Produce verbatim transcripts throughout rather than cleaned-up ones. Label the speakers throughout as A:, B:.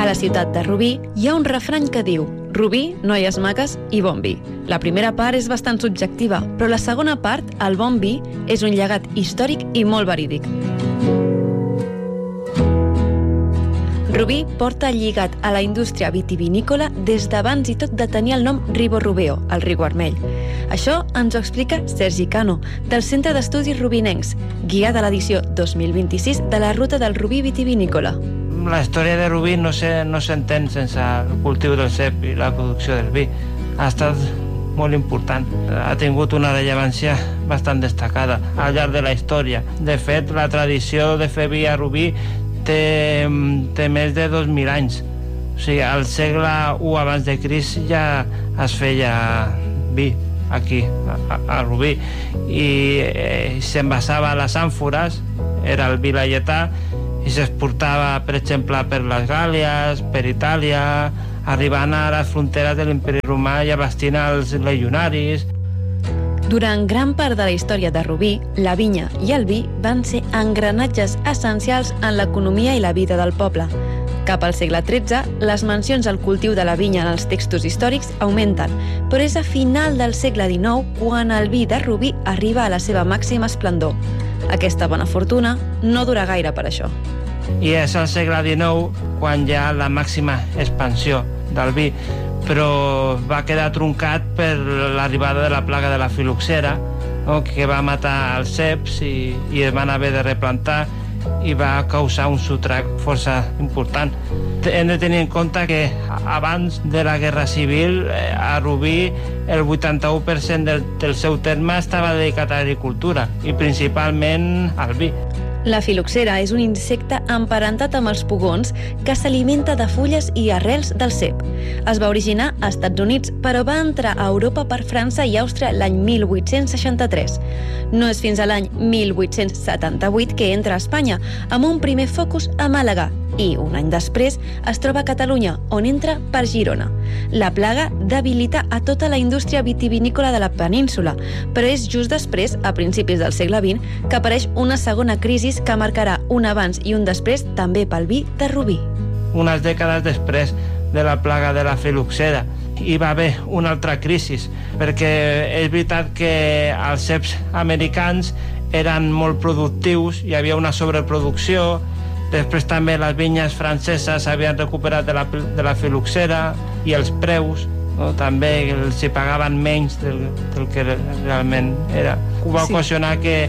A: la ciutat de Rubí hi ha un refrany que diu Rubí, noies maques i bon vi. La primera part és bastant subjectiva, però la segona part, el bon vi, és un llegat històric i molt verídic. Rubí porta lligat a la indústria vitivinícola des d'abans i tot de tenir el nom Ribo Rubeo, el riu vermell. Això ens ho explica Sergi Cano, del Centre d'Estudis Rubinencs, guia de l'edició dos mil vint-i-sis de la Ruta del Rubí Vitivinícola.
B: La història de Rubí no s'entén sense el cultiu del cep i la producció del vi. Ha estat molt important. Ha tingut una rellevància bastant destacada al llarg de la història. De fet, la tradició de fer vi a Rubí té, té més de dos mil anys. O sigui, al segle u abans de Crist ja es feia vi aquí, a, a Rubí, i eh, s'envasava a les àmfores, era el vi laietà, i s'exportava, per exemple, per les Gàlies, per Itàlia, arribant a les fronteres de l'Imperi Romà i abastint els legionaris.
A: Durant gran part de la història de Rubí, la vinya i el vi van ser engranatges essencials en l'economia i la vida del poble. Cap al segle tretze, les mencions al cultiu de la vinya en els textos històrics augmenten, però és a final del segle dinou quan el vi de Rubí arriba a la seva màxima esplendor. Aquesta bona fortuna no dura gaire per això.
B: I és al segle dinou quan hi ha la màxima expansió del vi, però va quedar truncat per l'arribada de la plaga de la filoxera, no? Que va matar els ceps i, i es van haver de replantar i va causar un sotrac força important. Hem de tenir en compte que abans de la Guerra Civil a Rubí el vuitanta-u per cent del, del seu terme estava dedicat a l'agricultura i principalment al vi.
A: La filoxera és un insecte emparentat amb els pugons que s'alimenta de fulles i arrels del cep. Es va originar als Estats Units, però va entrar a Europa per França i Àustria l'any mil vuit-cents seixanta-tres. No és fins a l'any mil vuit-cents setanta-vuit que entra a Espanya, amb un primer focus a Màlaga, i un any després es troba a Catalunya, on entra per Girona. La plaga debilita a tota la indústria vitivinícola de la península, però és just després, a principis del segle vint, que apareix una segona crisi que marcarà un abans i un després també pel vi de Rubí.
B: Unes dècades després de la plaga de la filoxera hi va haver una altra crisi, perquè és veritat que els ceps americans eren molt productius, hi havia una sobreproducció. Després també les vinyes franceses s'havien recuperat de la, de la filoxera i els preus, no? També els hi pagaven menys del, del que realment era. Ho va ocasionar que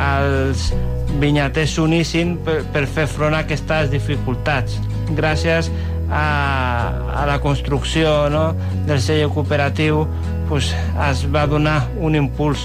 B: els vinyaters s'unissin per, per fer front a aquestes dificultats. Gràcies a, a la construcció, no? del celler cooperatiu pues, es va donar un impuls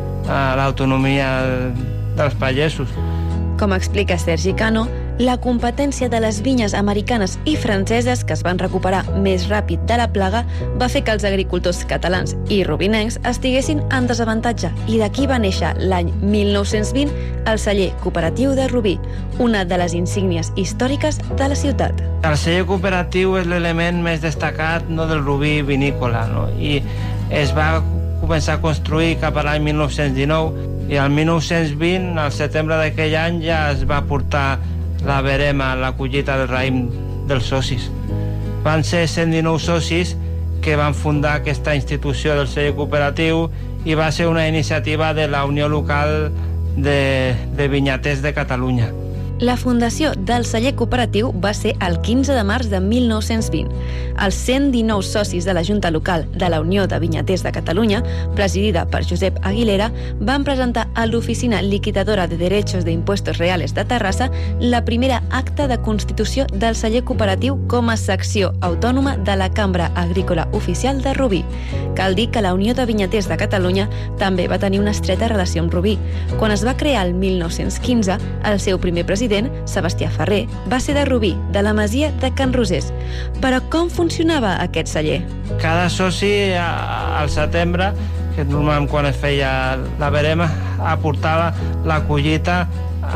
B: a l'autonomia dels pagesos.
A: Com explica Sergi Cano, la competència de les vinyes americanes i franceses, que es van recuperar més ràpid de la plaga, va fer que els agricultors catalans i rubinencs estiguessin en desavantatge, i d'aquí va néixer l'any mil nou-cents vint el celler cooperatiu de Rubí, una de les insígnies històriques de la ciutat.
B: El celler cooperatiu és l'element més destacat, no, del Rubí vinícola, no? I es va començar a construir cap a l'any mil nou-cents dinou, i al mil nou-cents vint, al setembre d'aquell any, ja es va portar la verema, la collita del raïm dels socis. Van ser cent dinou socis que van fundar aquesta institució del celler cooperatiu i va ser una iniciativa de la Unió Local de, de Vinyaters de Catalunya.
A: La fundació del celler cooperatiu va ser el quinze de març de mil nou-cents vint. Els cent dinou socis de la Junta Local de la Unió de Vinyaters de Catalunya, presidida per Josep Aguilera, van presentar a l'Oficina Liquidadora de Derechos de Impuestos Reales de Terrassa la primera acta de constitució del celler cooperatiu com a secció autònoma de la Cambra Agrícola Oficial de Rubí. Cal dir que la Unió de Vinyaters de Catalunya també va tenir una estreta relació amb Rubí. Quan es va crear el mil nou-cents quinze, el seu primer president, Sebastià Ferrer, va ser de Rubí, de la masia de Can Rosés. Però com funcionava aquest celler?
B: Cada soci al setembre, que normalment quan es feia la verema, aportava la collita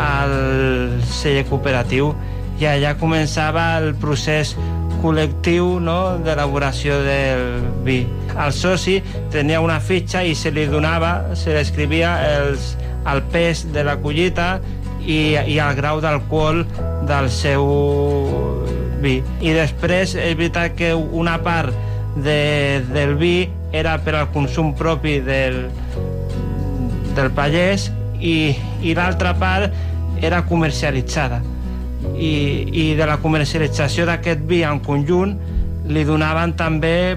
B: al celler cooperatiu i allà començava el procés col·lectiu, no?, d'elaboració del vi. El soci tenia una fitxa i se li donava, se li escrivia els, el pes de la collita i, i el grau d'alcohol del seu, vi. I després és veritat que una part de, del vi era per al consum propi del, del pagès i, i l'altra part era comercialitzada. I, i de la comercialització d'aquest vi en conjunt li donaven també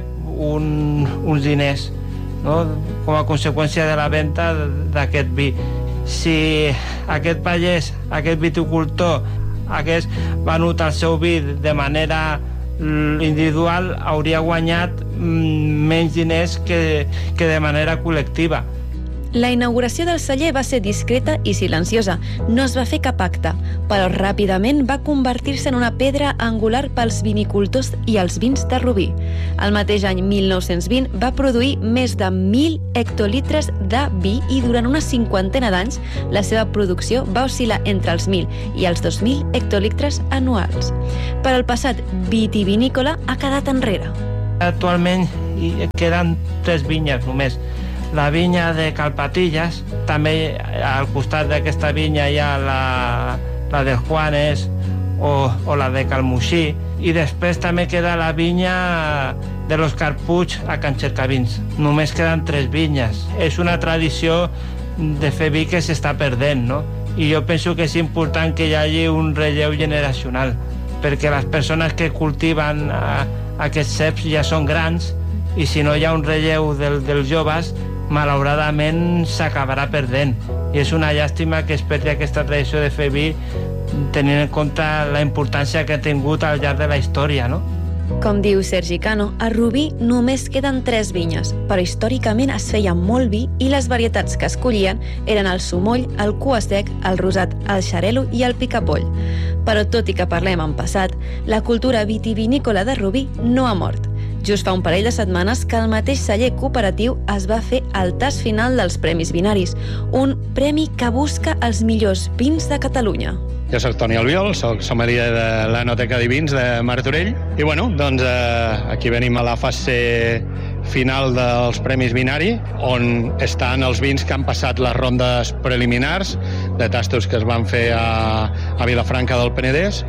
B: un, uns diners, no? Com a conseqüència de la venda d'aquest vi. Si aquest pagès, aquest viticultor, hagués venut el seu vi de manera individual, hauria guanyat menys diners que, que de manera col·lectiva.
A: La inauguració del celler va ser discreta i silenciosa. No es va fer cap acte, però ràpidament va convertir-se en una pedra angular pels vinicultors i els vins de Rubí. El mateix any mil nou-cents vint va produir més de mil hectolitres de vi i durant una cinquantena d'anys la seva producció va oscil·lar entre els mil i els dos mil hectolitres anuals. Però el passat vitivinícola ha quedat enrere.
B: Actualment hi queden tres vinyes només. La vinya de Calpatillas, també al costat d'aquesta vinya hi ha la, la de Juanes o, o la de Calmuixí, i després també queda la vinya de los Carpuig a Can Cercavins. Només queden tres vinyes. És una tradició de fer vi que s'està perdent, no? I jo penso que és important que hi hagi un relleu generacional, perquè les persones que cultiven a, aquests ceps ja són grans, i si no hi ha un relleu del, dels joves, malauradament s'acabarà perdent. I és una llàstima que es perdi aquesta tradició de fer vi, tenint en compte la importància que ha tingut al llarg de la història, no?
A: Com diu Sergi Cano, a Rubí només queden tres vinyes, però històricament es feia molt vi i les varietats que escollien eren el sumoll, el cua sec, el rosat, el xarel·lo i el picapoll. Però tot i que parlem en passat, la cultura vitivinícola de Rubí no ha mort. Just fa un parell de setmanes que el mateix celler cooperatiu es va fer el tast final dels Premis Vinaris, un premi que busca els millors vins de Catalunya.
C: Jo soc Toni Albiol, soc sommelier de l'Enoteca de Vins de Martorell i bueno, doncs eh, aquí venim a la fase final dels Premis Vinari, on estan els vins que han passat les rondes preliminars de tastos que es van fer a, a Vilafranca del Penedès,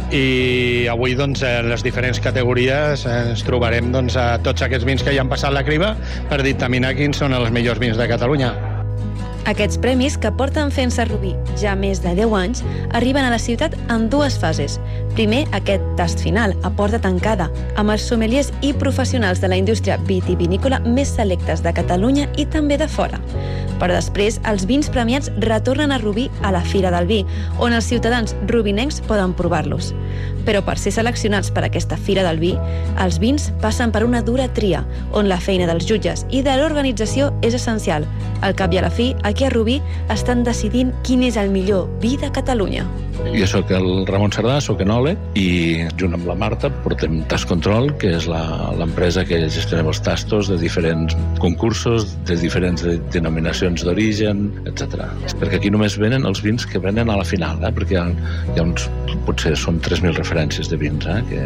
C: i avui doncs, en les diferents categories ens trobarem doncs, a tots aquests vins que ja han passat la criba per dictaminar quins són els millors vins de Catalunya.
A: Aquests premis, que porten fent-se a Rubí ja més de deu anys, arriben a la ciutat en dues fases. Primer, aquest tast final, a porta tancada, amb els sommeliers i professionals de la indústria vitivinícola més selectes de Catalunya i també de fora. Però després, els vins premiats retornen a Rubí a la Fira del Vi, on els ciutadans rubinencs poden provar-los. Però per ser seleccionats per aquesta Fira del Vi, els vins passen per una dura tria, on la feina dels jutges i de l'organització és essencial. Al cap i a la fi, aquí a Rubí estan decidint quin és el millor vi de Catalunya.
D: Jo sóc el Ramon Cerdà, sóc enòleg, i junt amb la Marta portem Taste Control, que és l'empresa que gestionem els tastos de diferents concursos, de diferents denominacions d'origen, etcètera. Perquè aquí només venen els vins que venen a la final, eh? Perquè hi ha, hi ha uns, potser són tres mil referències de vins, eh? Que...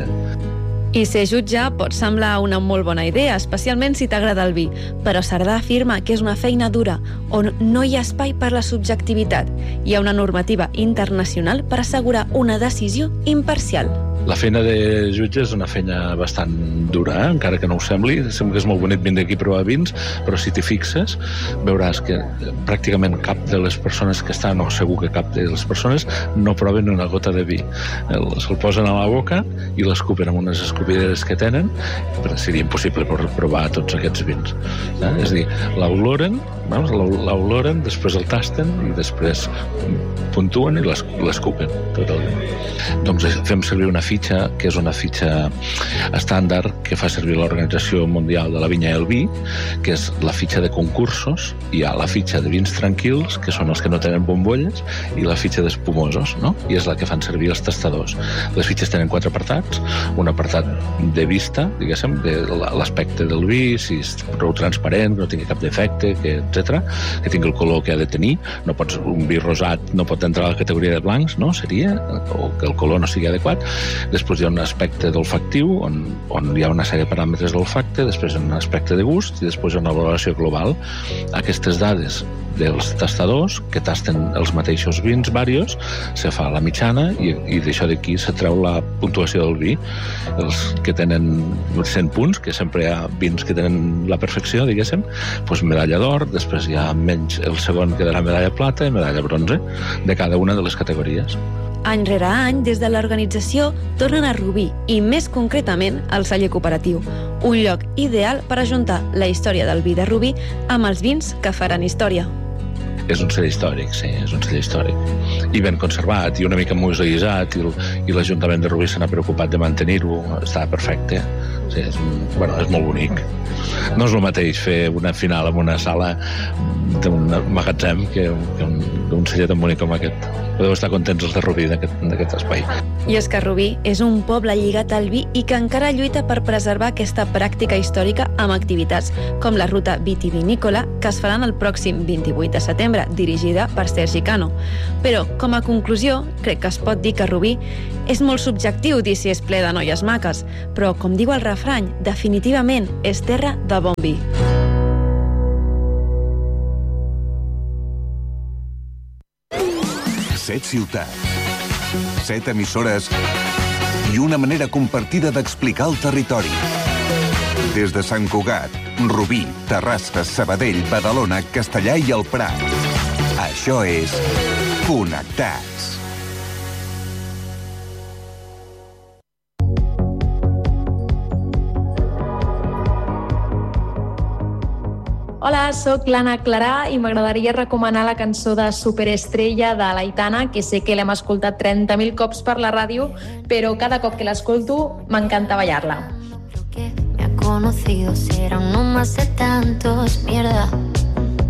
A: I ser jutge pot semblar una molt bona idea, especialment si t'agrada el vi, però Cerdà afirma que és una feina dura, on no hi ha espai per la subjectivitat. Hi ha una normativa internacional per assegurar una decisió imparcial.
D: La feina de jutge és una feina bastant dura, eh? Encara que no ho sembli. Sembla que és molt bonic vindre aquí a provar vins, però si t'hi fixes, veuràs que pràcticament cap de les persones que estan, o segur que cap de les persones, no proven una gota de vi. Se'l posen a la boca i l'escupen amb unes escopideres que tenen, però seria impossible provar tots aquests vins. Eh? És a dir, l'oloren, l'oloren, després el tasten i després puntuen i l'escupen tot el vin. Doncs fem servir una fitxa, que és una fitxa estàndard que fa servir l'Organització Mundial de la Vinya i el Vi, que és la fitxa de concursos. Hi ha la fitxa de vins tranquils, que són els que no tenen bombolles, i la fitxa d'espumosos, no? I és la que fan servir els tastadors. Les fitxes tenen quatre apartats, un apartat de vista, diguéssim, de l'aspecte del vi, si és prou transparent, no tingui cap defecte, que, etcètera, que tingui el color que ha de tenir. No pots, un vi rosat no pot entrar a la categoria de blancs, no? Seria, o que el color no sigui adequat. Després hi ha un aspecte d'olfactiu, on, on hi ha una sèrie de paràmetres d'olfacte, després hi ha un aspecte de gust i després hi ha una valoració global. Aquestes dades dels tastadors, que tasten els mateixos vins varios, se fa la mitjana i, i d'això d'aquí se treu la puntuació del vi. Els que tenen cent punts, que sempre hi ha vins que tenen la perfecció, diguéssim, doncs medalla d'or, després hi ha menys, el segon quedarà medalla plata i medalla bronze de cada una de les categories.
A: Any rere any, des de l'organització, tornen a Rubí i, més concretament, al celler cooperatiu. Un lloc ideal per ajuntar la història del vi de Rubí amb els vins que faran història.
D: És un celler històric, sí, és un celler històric. I ben conservat, i una mica museïtzat, i, i l'Ajuntament de Rubí se n'ha preocupat de mantenir-ho, està perfecte. Sí, és, un, bueno, és molt bonic. No és el mateix fer una final en una sala d'un magatzem que, que un, un celler tan bonic com aquest. Podeu estar contents els de Rubí d'aquest espai.
A: I és que Rubí és un poble lligat al vi i que encara lluita per preservar aquesta pràctica històrica amb activitats com la ruta vitivinícola que es faran el pròxim vint-i-vuit de setembre, dirigida per Sergi Cano. Però, com a conclusió, crec que es pot dir que Rubí és molt subjectiu dir si és ple de noies maques, però, com diu el refrany, definitivament és terra de bon vi.
E: Set ciutats, set emissores i una manera compartida d'explicar el territori. Des de Sant Cugat, Rubí, Terrassa, Sabadell, Badalona, Castellà i el Prat. Això és Connectats.
F: Hola, sóc l'Anna Clarà i m'agradaria recomanar la cançó de Superestrella de l'Aitana, que sé que l'hem escoltat trenta mil cops per la ràdio, però cada cop que l'escolto m'encanta ballar-la.
G: Conocido será uno más de tantos, mierda.